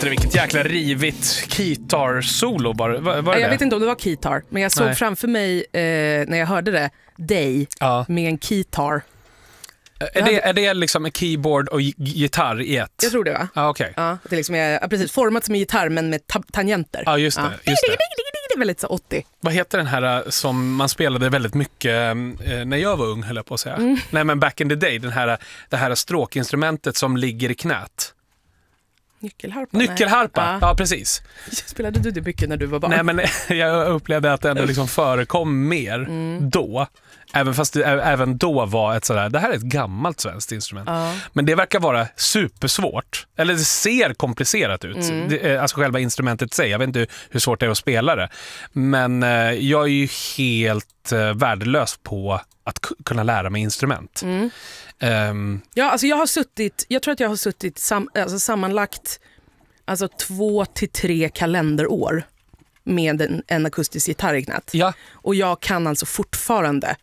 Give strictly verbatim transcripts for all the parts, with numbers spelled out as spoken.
Vilket jäkla rivigt keytar-solo var, var, var det? Jag vet inte om det var keytar, men jag såg Nej. framför mig eh, när jag hörde det, dig ja. med en keytar. Är det, är det liksom en keyboard och g- gitarr i ett? Jag tror det, va? Ja, okej. Okay. Ja, det liksom är precis format som en gitarr, men med ta- tangenter. Ja, just det. Ja. Just det. Det är väldigt så åttio. Vad heter den här som man spelade väldigt mycket eh, när jag var ung, höll jag på att säga. Mm. Nej, men back in the day, den här, det här stråkinstrumentet som ligger i knät. Nyckelharpa? Nyckelharpa, Nej. ja. ja precis. Spelade du det mycket när du var barn? Nej, men jag upplevde att det ändå liksom förekom mer mm. då. Även fast det även då var ett sådär, det här är ett gammalt svenskt instrument. Ja. Men det verkar vara supersvårt. Eller det ser komplicerat ut. Mm. Det, alltså själva instrumentet säger, jag vet inte hur svårt det är att spela det. Men eh, jag är ju helt eh, värdelös på att k- kunna lära mig instrument. Mm. Um, ja, alltså jag har suttit, jag tror att jag har suttit sam, alltså sammanlagt alltså två till tre kalenderår med en, en akustisk gitarr i knät. ja. Och jag kan alltså fortfarande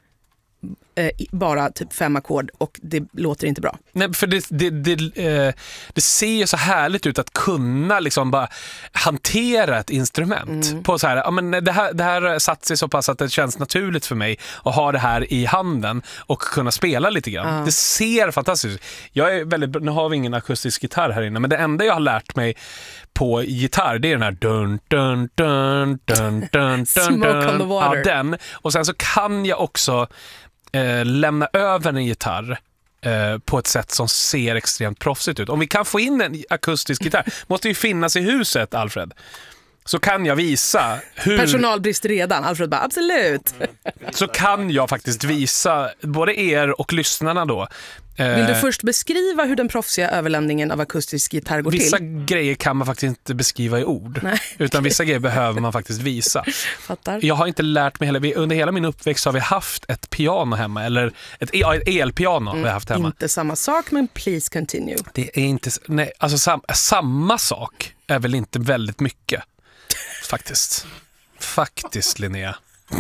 eh, bara typ fem ackord och det låter inte bra. Nej, för det, det, det, eh, det ser ju så härligt ut att kunna liksom bara hantera ett instrument. Mm. På så här, ja, men det här, det här satt sig så pass att det känns naturligt för mig att ha det här i handen och kunna spela lite grann. Ja. Det ser fantastiskt ut. Jag är väldigt, nu har vi ingen akustisk gitarr här inne, men det enda jag har lärt mig på gitarr, det är den här dun dun dun dun dun dun. Smoke on the water. Ja, den. Och sen så kan jag också eh, lämna över en gitarr eh, på ett sätt som ser extremt proffsigt ut. Om vi kan få in en akustisk gitarr, måste ju finnas i huset, Alfred. Så kan jag visa hur... Personalbrist redan, Alfred bara, absolut. Så kan jag faktiskt visa både er och lyssnarna då. Vill du först beskriva hur den proffsiga överlämningen av akustisk gitarr går Vissa till? grejer kan man faktiskt inte beskriva i ord. Nej. Utan vissa grejer behöver man faktiskt visa. Fattar. Jag har inte lärt mig heller. Vi, under hela min uppväxt har vi haft ett piano hemma. Eller ett, ja, ett elpiano har vi haft hemma. Inte samma sak, men please continue. Det är inte... Nej, alltså sam, samma sak är väl inte väldigt mycket. Faktiskt. Faktiskt, Linnea.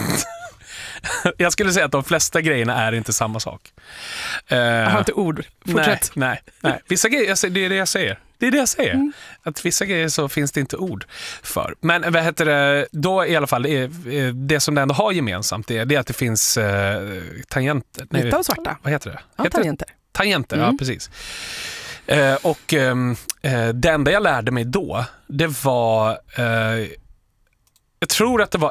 Jag skulle säga att de flesta grejerna är inte samma sak. Jag har inte ord. Fortsätt. Nej, nej, nej. Vissa grejer, jag, det är det jag säger. Det är det jag säger. Mm. Att vissa grejer så finns det inte ord för. Men vad heter det, då i alla fall, är, det som det ändå har gemensamt, det är, det är att det finns eh, tangenter. Nej, vita och svarta. Vad heter det? Ja, heter tangenter. Det? Tangenter, mm. ja precis. Eh, och eh, det enda jag lärde mig då, det var... Eh, jag tror att det var